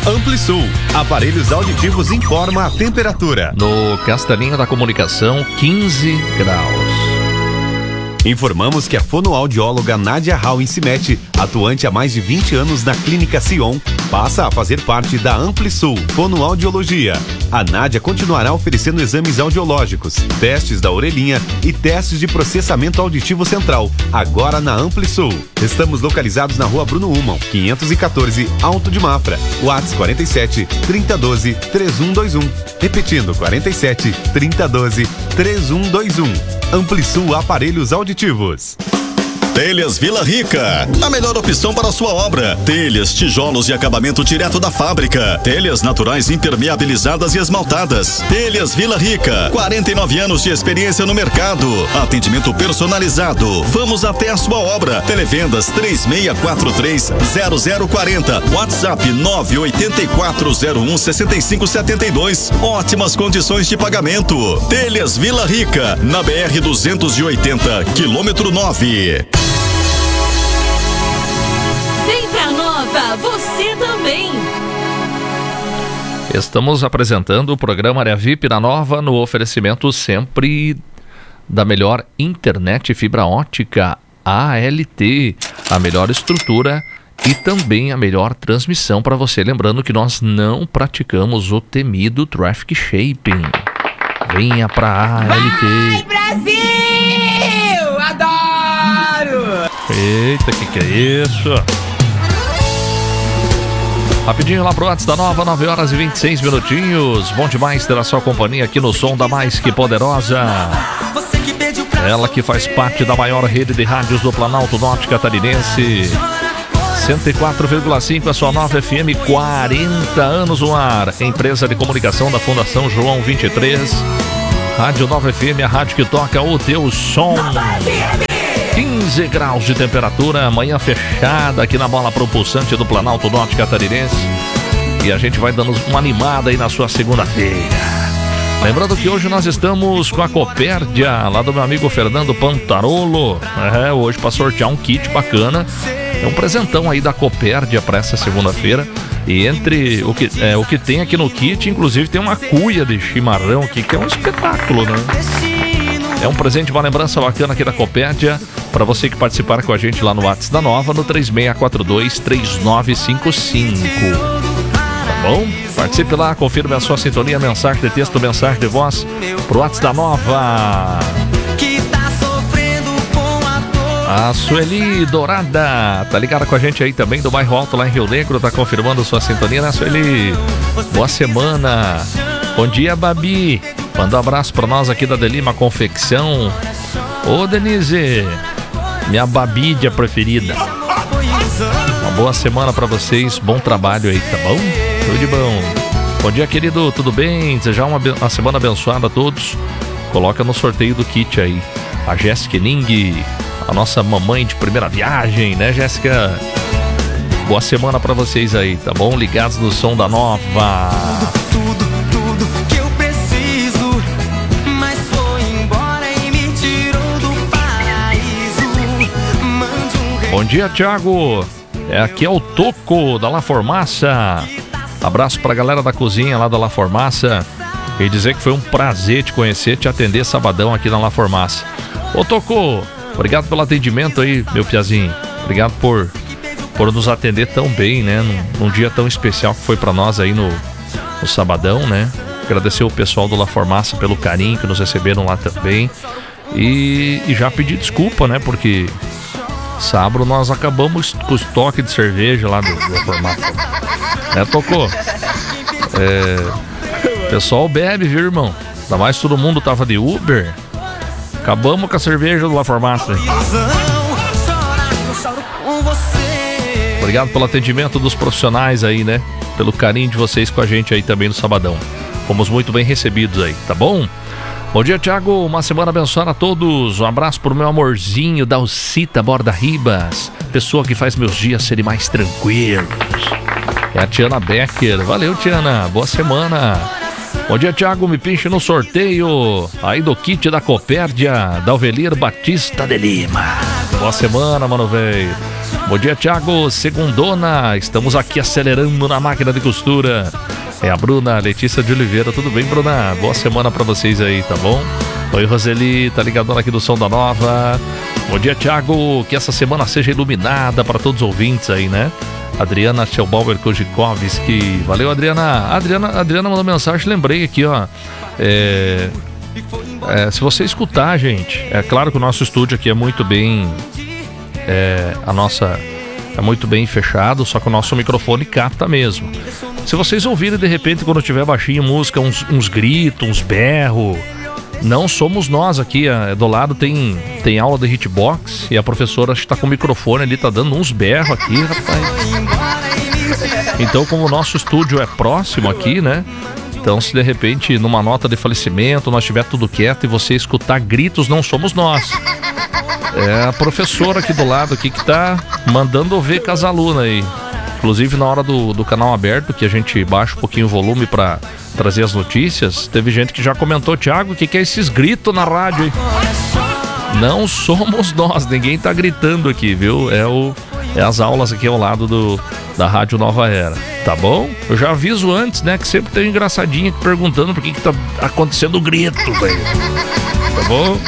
AmpliSul, aparelhos auditivos informa a temperatura. No Castelinho da Comunicação, 15 graus. Informamos que a fonoaudióloga Nádia Rauincimetti, atuante há mais de 20 anos na Clínica Sion, passa a fazer parte da AmpliSul Fonoaudiologia. A Nádia continuará oferecendo exames audiológicos, testes da orelhinha e testes de processamento auditivo central, agora na AmpliSul. Estamos localizados na Rua Bruno Ullmann, 514, Alto de Mafra. WhatsApp 47 3012 3121. Repetindo, 47 3012 3121. AmpliSul Aparelhos Auditivos. Telhas Vila Rica, a melhor opção para a sua obra. Telhas, tijolos e acabamento direto da fábrica. Telhas naturais impermeabilizadas e esmaltadas. Telhas Vila Rica, 49 anos de experiência no mercado. Atendimento personalizado. Vamos até a sua obra. Televendas 3643-0040. WhatsApp 984016572. Ótimas condições de pagamento. Telhas Vila Rica, na BR 280, quilômetro 9. Vem pra Nova, você também! Estamos apresentando o programa Área VIP na Nova, no oferecimento sempre da melhor internet fibra ótica ALT, a melhor estrutura e também a melhor transmissão para você. Lembrando que nós não praticamos o temido traffic shaping. Venha pra ALT. Vai, Brasil! Adoro! Eita, que é isso? Rapidinho lá pro WhatsApp da Nova, 9 horas e 26 minutinhos. Bom demais ter a sua companhia aqui no som da Mais Que Poderosa. Ela que faz parte da maior rede de rádios do Planalto Norte Catarinense. 104,5, a sua Nova FM, 40 anos no ar. Empresa de comunicação da Fundação João 23. Rádio Nova FM, a rádio que toca o teu som. 15 graus de temperatura, manhã fechada aqui na bola propulsante do Planalto Norte Catarinense. E a gente vai dando uma animada aí na sua segunda-feira. Lembrando que hoje nós estamos com a Copérdia, lá do meu amigo Fernando Pantarolo. Hoje para sortear um kit bacana. É um presentão aí da Copérdia para essa segunda-feira. E entre o que tem aqui no kit, inclusive tem uma cuia de chimarrão aqui, que é um espetáculo, né? É um presente, uma lembrança bacana aqui da Copérdia, para você que participar com a gente lá no WhatsApp da Nova, no 3642-3955. Tá bom? Participe lá, confirme a sua sintonia, mensagem de texto, mensagem de voz, pro WhatsApp da Nova. A Sueli Dourada tá ligada com a gente aí também do bairro Alto lá em Rio Negro, tá confirmando sua sintonia, né, Sueli? Boa semana. Bom dia, Babi. Manda um abraço pra nós aqui da Delima Confecção. Ô, Denise, minha babídia preferida. Uma boa semana pra vocês, bom trabalho aí, tá bom? Tudo de bom. Bom dia, querido, tudo bem? Desejar uma semana abençoada a todos. Coloca no sorteio do kit aí a Jéssica Ning, a nossa mamãe de primeira viagem, né, Jéssica? Boa semana pra vocês aí, tá bom? Ligados no som da Nova. Tudo que eu preciso, mas foi embora e me tirou do paraíso. Mande um... Bom dia, Thiago. Aqui é o Toco da La Formaça. Abraço pra galera da cozinha lá da La Formaça. E dizer que foi um prazer te conhecer, te atender sabadão aqui na La Formaça. Ô, Toco, obrigado pelo atendimento aí, meu piazinho. Obrigado por nos atender tão bem, né? Num dia tão especial que foi pra nós aí no sabadão, né? Agradecer o pessoal do La Formaça pelo carinho que nos receberam lá também. E já pedir desculpa, né? Porque sábado nós acabamos com o estoque de cerveja lá do La Formaça. Né, Tocou? O pessoal bebe, viu, irmão? Ainda mais todo mundo tava de Uber. Acabamos com a cerveja do La Formaça. Obrigado pelo atendimento dos profissionais aí, né? Pelo carinho de vocês com a gente aí também no sabadão. Fomos muito bem recebidos aí, tá bom? Bom dia, Thiago. Uma semana abençoada a todos. Um abraço pro meu amorzinho Dalcita Borda Ribas. Pessoa que faz meus dias serem mais tranquilos. É a Tiana Becker. Valeu, Tiana. Boa semana. Bom dia, Thiago. Me pinche no sorteio aí do kit da Copérdia, da Alvelir Batista de Lima. Boa semana, mano, velho. Bom dia, Thiago. Segundona, estamos aqui acelerando na máquina de costura. É a Bruna Letícia de Oliveira. Tudo bem, Bruna? Boa semana pra vocês aí, tá bom? Oi, Roseli, tá ligadona aqui do Som da Nova. Bom dia, Thiago. Que essa semana seja iluminada para todos os ouvintes aí, né? Adriana Schelbauer Kojikovski. Valeu, Adriana. Adriana mandou mensagem, lembrei aqui, ó. Se você escutar, gente, é claro que o nosso estúdio aqui é muito bem... é muito bem fechado, só que o nosso microfone capta mesmo. Se vocês ouvirem de repente, quando tiver baixinho música, uns gritos, uns berros, não somos nós aqui. Do lado tem aula de hitbox e a professora está com o microfone ali, tá dando uns berros aqui, rapaz. Então, como o nosso estúdio é próximo aqui, né? Então, se de repente, numa nota de falecimento, nós tiver tudo quieto e você escutar gritos, não somos nós. É a professora aqui do lado aqui que tá mandando ver com as alunas aí. Inclusive, na hora do canal aberto, que a gente baixa um pouquinho o volume pra trazer as notícias, teve gente que já comentou: Thiago, o que é esses gritos na rádio aí? Não somos nós, ninguém tá gritando aqui, viu? É as aulas aqui ao lado da Rádio Nova Era, tá bom? Eu já aviso antes, né, que sempre tem um engraçadinho aqui perguntando por que tá acontecendo o grito, velho. Tá bom?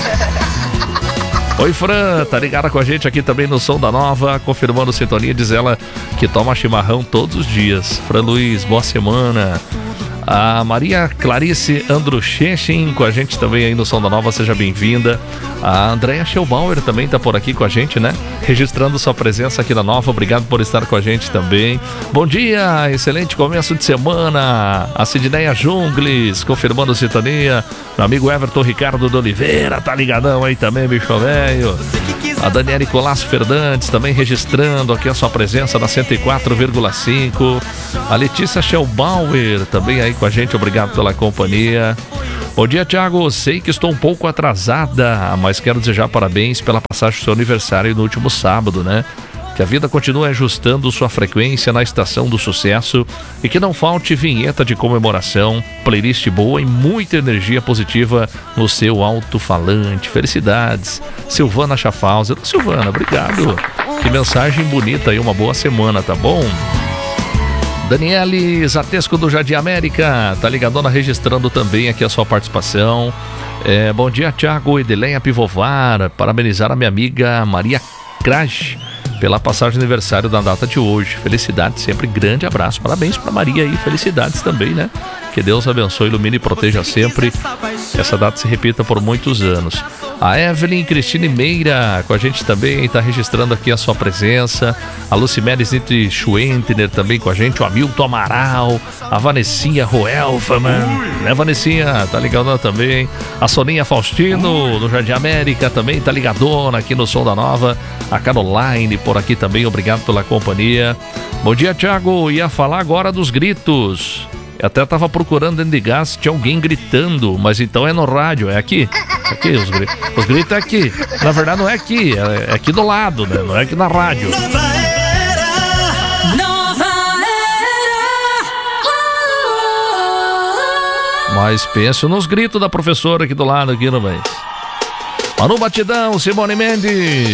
Oi, Fran, tá ligada com a gente aqui também no Som da Nova, confirmando sintonia, diz ela que toma chimarrão todos os dias. Fran Luiz, boa semana. A Maria Clarice Andruchechen com a gente também aí no Som da Nova, seja bem-vinda. A Andréia Schelbauer também tá por aqui com a gente, né? Registrando sua presença aqui na Nova, obrigado por estar com a gente também. Bom dia, excelente começo de semana. A Sidneia Jungles, confirmando sintonia. Meu amigo Everton Ricardo de Oliveira, tá ligadão aí também, bicho velho. A Daniela Colasso Fernandes também registrando aqui a sua presença na 104,5. A Letícia Schelbauer também aí com a gente, obrigado pela companhia. Bom dia, Thiago, sei que estou um pouco atrasada, mas quero desejar parabéns pela passagem do seu aniversário no último sábado, né? Que a vida continue ajustando sua frequência na estação do sucesso e que não falte vinheta de comemoração, playlist boa e muita energia positiva no seu alto-falante. Felicidades, Silvana Schaffhauser. Silvana, obrigado. Que mensagem bonita aí, uma boa semana, tá bom? Daniele Zatesco do Jardim América, tá ligadona, registrando também aqui a sua participação. Bom dia, Thiago. Edeleia Pivovar, parabenizar a minha amiga Maria Crash pela passagem de aniversário da data de hoje. Felicidades sempre, grande abraço. Parabéns pra Maria aí, felicidades também, né? Que Deus abençoe, ilumine e proteja sempre. Essa data se repita por muitos anos. A Evelyn Cristine Meira com a gente também, está registrando aqui a sua presença. A Lucimedes Nitri Schwentner também com a gente. O Hamilton Amaral, a Vanessinha Roelfaman, né, Vanessinha? Tá ligadona também. A Soninha Faustino do Jardim América também tá ligadona aqui no Som da Nova. A Caroline por aqui também, obrigado pela companhia. Bom dia, Thiago. Ia falar agora dos gritos. Eu até tava procurando dentro de gás se tinha alguém gritando, mas então é no rádio, é aqui. Aqui, os gritos é aqui. Na verdade não é aqui, é aqui do lado, né? Não é aqui na rádio. Nova era. Nova era. Mas penso nos gritos da professora aqui do lado, aqui no mês. Manu Batidão, Simone Mendes.